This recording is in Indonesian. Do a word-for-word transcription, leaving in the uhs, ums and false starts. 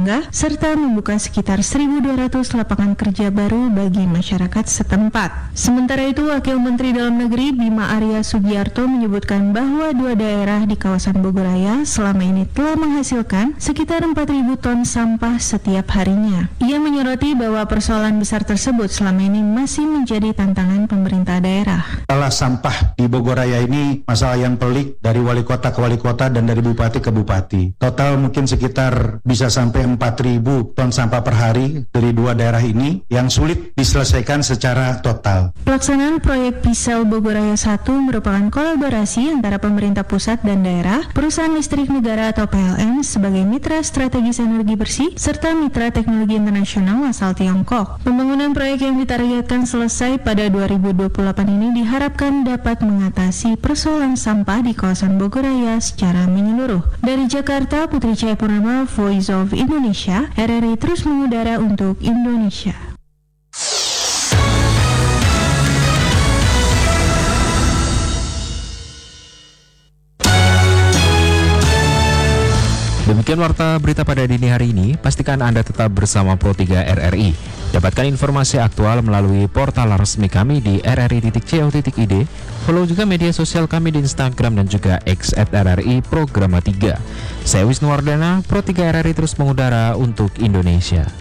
tetangga, serta membuka sekitar seribu dua ratus lapangan kerja baru bagi masyarakat setempat. Sementara itu, Wakil Menteri Dalam Negeri Bima Arya Sugiarto menyebutkan bahwa dua daerah di kawasan Bogoraya selama ini telah menghasilkan sekitar empat ribu ton sampah setiap harinya. Ia menyoroti bahwa persoalan besar tersebut selama ini masih menjadi tantangan pemerintah daerah. Masalah sampah di Bogoraya ini masalah yang pelik dari wali kota ke wali kota dan dari bupati ke bupati. Total mungkin sekitar bisa sampai empat ribu ton sampah per hari dari dua daerah ini yang sulit diselesaikan secara total. Pelaksanaan proyek Pisau Bogoraya satu merupakan kolaborasi antara pemerintah pusat dan daerah, perusahaan listrik negara atau P L N sebagai mitra strategis energi bersih, serta mitra teknologi internasional asal Tiongkok. Pembangunan proyek yang ditargetkan selesai pada dua ribu dua puluh delapan ini diharapkan dapat mengatasi persoalan sampah di kawasan Bogoraya secara menyeluruh. Dari Jakarta, Putri Cahayapurnama, Voice of Indonesia, R R I terus mengudara untuk Indonesia. Demikian warta berita pada dini hari ini. Pastikan Anda tetap bersama Pro tiga R R I. Dapatkan informasi aktual melalui portal resmi kami di r r i titik co titik i d. Follow juga media sosial kami di Instagram dan juga X at R R I Programa tiga. Saya Wisnu Wardana, Pro tiga R R I terus mengudara untuk Indonesia.